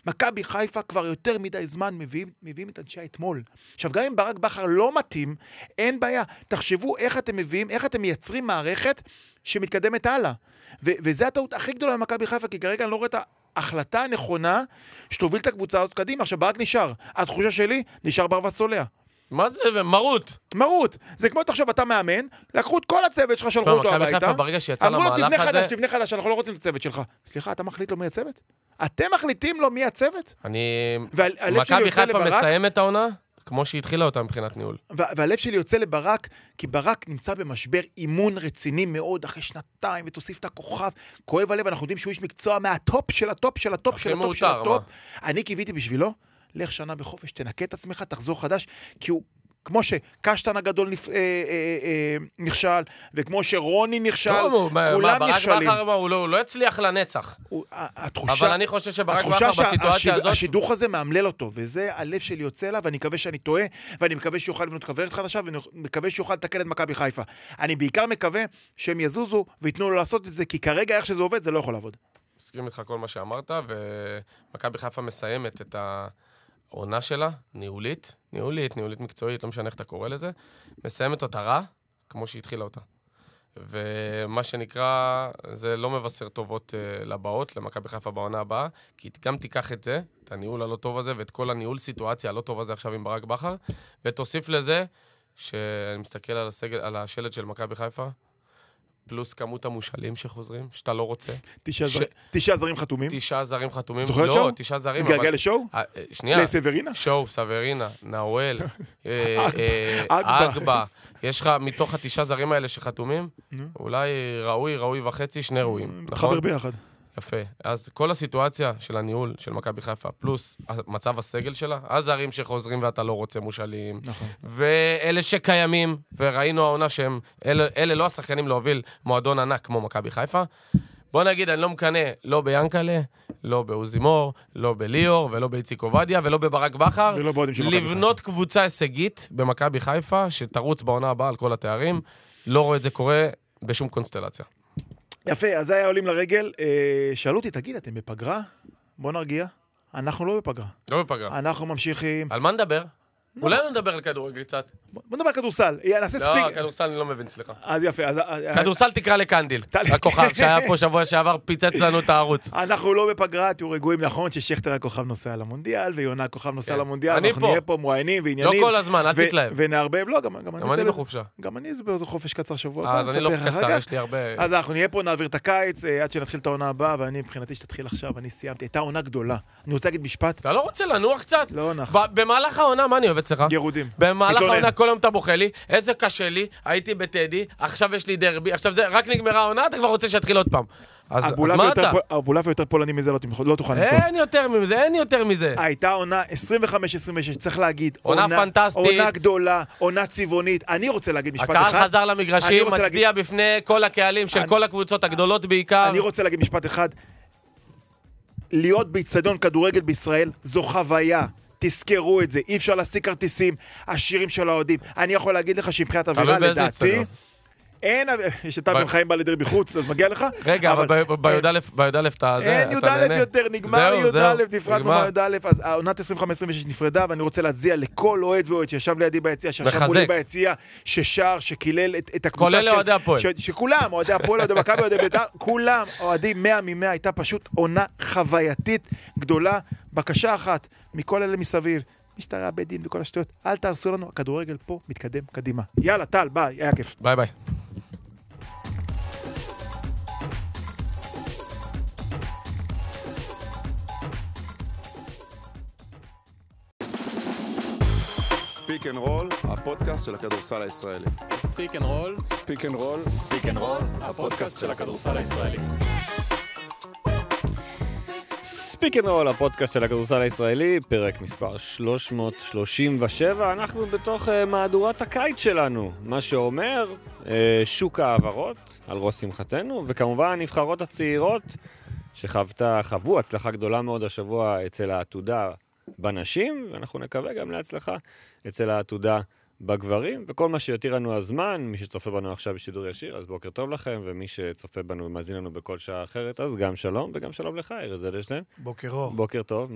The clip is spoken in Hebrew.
מכבי חיפה כבר יותר מדי זמן מביאים את אנשי אתמול. עכשיו, גם אם ברק בכר לא מתאים, אין בעיה. תחשבו איך אתם מביאים, איך אתם מייצרים מערכת שמתקדמת הלאה. וזה הטעות הכי גדולה במכבי חיפה, כי כרגע אני לא רואה את ההחלטה הנכונה שתוביל את הקבוצה הזאת קדימה. עכשיו, ברק נשאר. התחושה שלי, נשאר ברווז צולע. מה זה? מרות. זה כמו תחשוב, אתה מאמן, לקחו את כל הצוות שלך, שלחו אותו הביתה. מכבי חיפה ברגע שיצא למהלך הזה... תבנה חדש, אנחנו לא רוצים את הצוות שלך. סליחה, אתה מחליט לו מי הצוות? אתם מחליטים לו מי הצוות? מכבי חיפה מסיים את העונה, כמו שהתחילה אותה מבחינת ניהול. והלב שלי יוצא לברק, כי ברק נמצא במשבר אימון רציני מאוד, אחרי שנתיים, ותוסיף את הכוכב. כואב הלב, אנחנו יודעים שהוא איש מקצוע מהטופ של הטופ של הטופ של הטופ של הטופ. אני קיוויתי בשבילו, לך שנה בחופש, תנקה את עצמך, תחזור חדש, כי הוא, כמו שקשטן הגדול נכשל, וכמו שרוני נכשל, כולם נכשלים. הוא לא הצליח לנצח. אבל אני חושב שברק בכר בסיטואציה הזאת... השידוך הזה מאמלל אותו, וזה הלב שלי יוצא לה, ואני מקווה שאני טועה, ואני מקווה שיוכל לבנות כוורת חדשה, ואני מקווה שיוכל לתקן את מכבי חיפה. אני בעיקר מקווה שהם יזוזו, ויתנו לו לעשות את זה, כי כרגע איך שזה עובד, זה לא יכול לעבוד. מסכים איתך כל מה שאמרת, ומכבי חיפה מסיימת את העונה שלה, ניהולית מקצועית, לא משנה איך אתה קורא לזה, מסיימת אותה רע, כמו שהתחילה אותה. ומה שנקרא, זה לא מבשר טובות לבאות, למכבי חיפה בעונה הבאה, כי גם תיקח את זה, את הניהול הלא טוב הזה, ואת כל הניהול סיטואציה הלא טוב הזה עכשיו עם ברק בכר, ותוסיף לזה, שאני מסתכל על השלט של מכבי חיפה, פלוס כמות המושאלים שחוזרים, שאתה לא רוצה. 9 זרים חתומים. 9 זרים חתומים. זוכרת שואו? לא, 9 זרים. גרגל לשואו? שנייה. לסברינה? שואו, סברינה, נאואל, אגבה. יש לך מתוך 9 זרים האלה שחתומים, אולי ראוי וחצי, 2 ראויים. חבר ביחד. יפה. אז כל הסיטואציה של הניהול של מכבי חיפה, פלוס מצב הסגל שלה, הזרים שחוזרים ואתה לא רוצה מושאלים, ואלה שקיימים, וראינו העונה שהם, אלה לא השחקנים להוביל מועדון ענק כמו מכבי חיפה. בוא נגיד, אני לא מקנה, לא ביאנקלה, לא באוזימור, לא בליאור, ולא באיציק עובדיה, ולא בברק בכר, לבנות קבוצה הישגית במכבי חיפה, שתרוץ בעונה הבאה על כל התארים. לא רואה את זה קורה בשום קונסטלציה. יפה, אז היה עולים לרגל. שאלו אותי, תגיד, אתם בפגרה? בוא נרגיע. אנחנו לא בפגרה. לא בפגרה. אנחנו ממשיכים. על מה נדבר? אולי לא נדבר על כדורגל קצת. בוא נדבר על כדורסל. נעשה ספיק. לא, כדורסל אני לא מבין, סליחה. אז יפה. כדורסל תקרא לקנדיל. הכוכב שהיה פה שבוע שעבר פיצץ לנו את הערוץ. אנחנו לא בפגרה, תהיו רגועים. נכון ששכטר הכוכב נוסע למונדיאל, ויונה הכוכב נוסע למונדיאל. אני אנחנו נהיה פה מועיינים ועניינים. לא כל הזמן, אל תתלהב. ונערבב. לא, גם אני בחופשה. גם אני באיזה חופש קצר שבוע. אז אני לא קצר, יש לי הרבה... אז אנחנו נהיה פה, נעביר את הקיץ, עד שנתחיל את העונה הבאה, ואני מבחינתי שתתחיל עכשיו, אני סיימתי. הייתה עונה גדולה. אני רוצה להגיד משפט. אתה לא רוצה לנוח קצת? לא נח. במהלך העונה, מה אני אוהב אצלך? גירודים. במהלך העונה כל יום אתה בוכה לי, איזה קשה לי, הייתי בטדי, עכשיו יש לי דרבי, עכשיו זה רק נגמרה העונה, אתה כבר רוצה שיתחיל עוד פעם. אז מה אתה? הבולף יותר פולני מזה לא תוכל למצוא. אין יותר מזה. הייתה עונה 25-26, צריך להגיד. עונה פנטסטית. עונה גדולה, עונה צבעונית. אני רוצה להגיד משפט אחד. הקהל חזר למגרשים, מצדיע בפני כל הקהלים של כל הקבוצות הגדולות בעיקר. אני רוצה להגיד משפט אחד. להיות באצטדיון כדורגל בישראל זו חוויה. תזכרו את זה, אי אפשר להשיג כרטיסים, השירים של האוהדים. אני יכול להגיד לך שמבחינת אווירה לדעתי, אין, יש את אתם חיים בלדר בחוץ, אז מגיע לך? רגע, אבל בי"א אתה זה, אין י"א יותר, נגמר י"א, נפרדנו בי"א, אז העונת 25-26 נפרדה, ואני רוצה להציע לכל אוהד ואוהד שישב לידי ביציע, שישב מולי ביציע, ששר, שקילל את הקבוצה, כולל אוהדי הפועל. שכולם, אוהדי הפועל, אוהדי מכבי, אוהדי בית"ר, כולם אוהדים 100 מ-100, הייתה פשוט עונה חווייתית גדולה. בקשה אחת מכל אלה מסביב, משטרה, בית דין וכל השטויות, אל תהרסו לנו, הכדורגל פה מתקדם קדימה. יאללה, טל, ביי, היה כיף. ביי ביי. ספיק אנד רול, הפודקאסט של הכדורסל הישראלי. ספיק אנד רול, ספיק אנד רול, ספיק אנד רול, הפודקאסט של הכדורסל הישראלי. ספיק אנד רול, הפודקאסט של הכדורסל הישראלי, פרק מספר 337, אנחנו בתוך מהדורת הקיץ שלנו, מה שאומר שוק העברות על ראש שמחתנו, וכמובן הנבחרות הצעירות שחוו הצלחה גדולה מאוד השבוע אצל העתודה בנשים, ואנחנו נקווה גם להצלחה אצל העתודה בגברים, וכל מה שיותיר לנו הזמן, מי שצופה בנו עכשיו בשידור ישיר, אז בוקר טוב לכם, ומי שצופה בנו ומאזין לנו בכל שעה אחרת, אז גם שלום, וגם שלום לך, ארז אדלשטיין. בוקר אור. בוקר טוב,